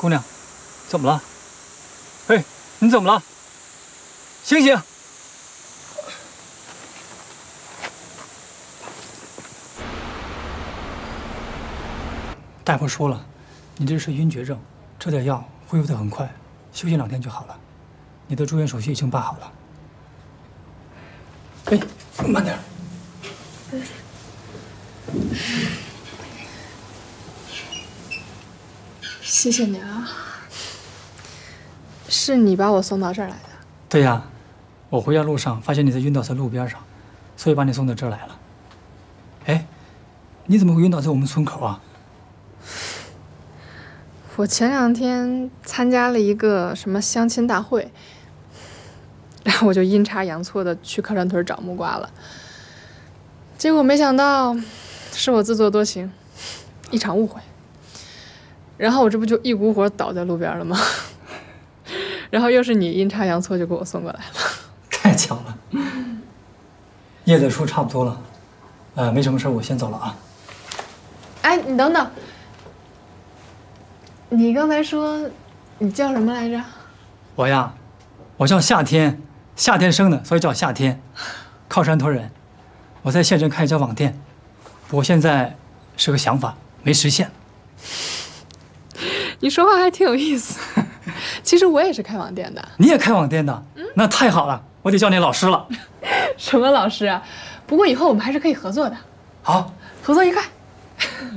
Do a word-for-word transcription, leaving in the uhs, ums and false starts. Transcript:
姑娘，怎么了？嘿，你怎么了？醒醒！大夫说了，你这是晕厥症，吃点药恢复得很快，休息两天就好了。你的住院手续已经办好了。哎，慢点。 谢谢你啊。是你把我送到这儿来的？ 对呀，我回家路上发现你在晕倒在路边上，所以把你送到这儿来了。哎，你怎么会晕倒在我们村口啊？ 我前两天参加了一个什么相亲大会，然后我就阴差阳错的去靠山屯找木瓜了。结果没想到是我自作多情，一场误会。然后我这不就一股火倒在路边了吗？然后又是你阴差阳错就给我送过来了， 太巧了。叶子书差不多了，呃，没什么事，我先走了啊。 哎，你等等，你刚才说你叫什么来着？ 我呀，我叫夏天，夏天生的，所以叫夏天，靠山屯人。我在县城开一家网店，不过现在是个想法，没实现。 你说话还挺有意思。其实我也是开网店的。 你也开网店的？嗯，那太好了，我得叫你老师了。 什么老师啊？不过以后我们还是可以合作的。 好， 合作愉快。